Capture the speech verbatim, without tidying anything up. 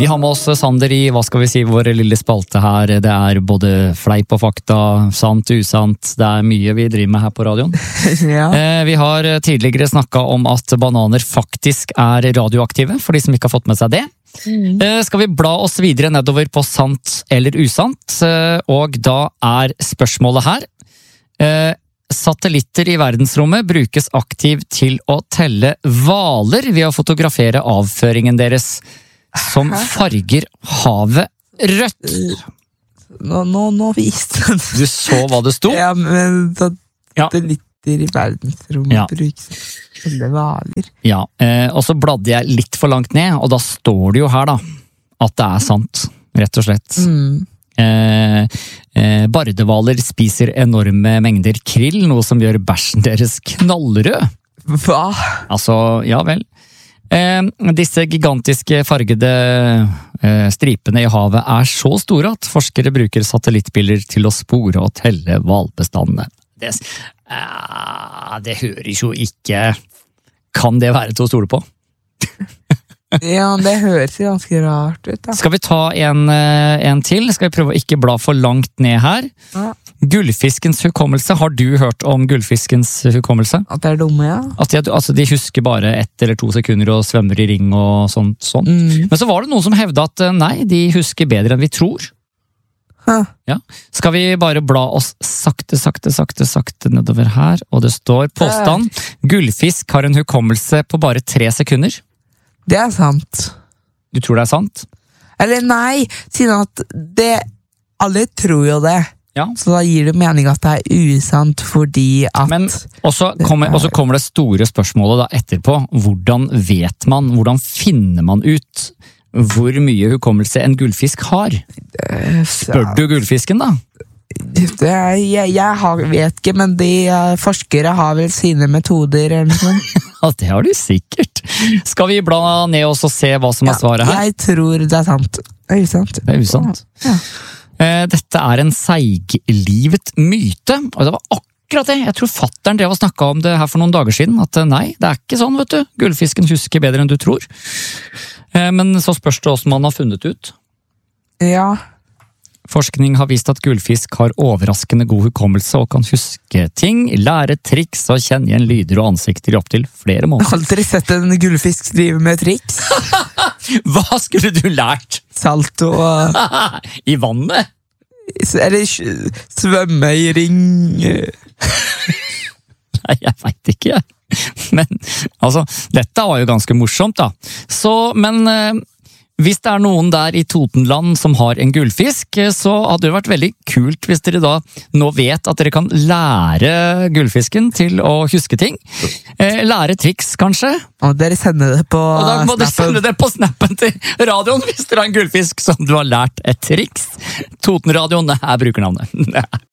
Vi har med oss Sander i, hva skal vi si, vår lille spalte her. Det er både fleip og fakta, sant, usant. Det er mye vi driver med her på radioen. Ja. Eh, vi har tidligere snakket om at bananer faktisk er radioaktive, for de som ikke har fått med seg det. Mm. Eh, skal vi bla oss videre nedover på sant eller usant, eh, og da er spørsmålet her. Eh, Satellitter i verdensrommet brukes aktivt til å telle hvaler ved å fotografere avføringen deres, som farger havet rødt. Nå, nå, nå viste den. Du så hva det sto? Ja, men Ja. satellitter i verdensrommet Ja. brukes til å valer. Ja, eh, og så bladde jeg litt for langt ned, og da står det jo her da, at det er sant, rett og slett. Mm. Eh, eh, Bardevaler spiser enorme mengder krill, noe som gjør bæsjen deres knallrød. Hva? Altså, ja vel. Eh, disse gigantiske fargede eh, stripene i havet er så store at forskere bruker satellittbilder til å spore og telle hvalbestandene. Det, eh, det høres jo ikke... Kan det være til å stole på? Ja, det høres jo ganske rart ut, da. Skal vi ta en, eh, en til? Skal vi prøve å ikke bla for langt ned her? Ja. Gullfiskens hukommelse, har du hørt om gullfiskens hukommelse? At det er dumme, ja. At de, altså de husker bare ett eller to sekunder og svømmer i ring og sånt. sånt. Mm. Men så var det noen som hevda at eh, nei, de husker bedre enn vi tror. Huh. Ja. Skal vi bare bla oss sakte, sakte, sakte, sakte nedover her, og det står påstand. Gullfisk har en hukommelse på bare tre sekunder. Det er sant. Du tror det er sant? Eller nei, siden at det... Alle tror jo det. Ja. Så da gir det mening at det er usant fordi at... Men også kommer, også kommer det store spørsmålet da etterpå. Hvordan vet man, hvordan finner man ut hvor mye hukommelse en gullfisk har? Spør du gullfisken da? Det er, jeg, jeg har, vet ikke, men de uh, forskere har vel sine metoder eller noe sånt. Ja, det har de sikkert. Skal vi bla ned oss og se hva som er svaret her? Jeg tror det er sant. Det er usant. Det er usant. Ja. Eh, Dette er en seiglivet myte, og det var akkurat det. Jeg tror fatteren drev og snakket om det her for noen dager siden, at nei, det er ikke sånn, vet du. Gullfisken husker bedre enn du tror. Eh, Men så spørs det hvordan man har funnet ut. Ja. Forskning har vist at gullfisk har overraskende god hukommelse og kan huske ting, lære triks og kjenne igjen lyder og ansikter i opptil flere Jeg har måneder. aldri sett en gullfisk drive med triks. Hva skulle du lært? Salto og... I vannet? Eller sj- svømme i ring. Nei, jeg vet ikke. Men altså, dette var jo ganske morsomt da. Så, men eh, hvis det er noen der i Totenland som har en gullfisk, eh, så hadde det vært veldig kult hvis dere da nå vet at dere kan lære gullfisken til å huske ting. Eh, lære triks, kanskje. Og dere sender det på Og da må dere snappen. sende det på snappen til radioen hvis dere har en gullfisk som du har lært et triks. Totenradioen er brukernavnet.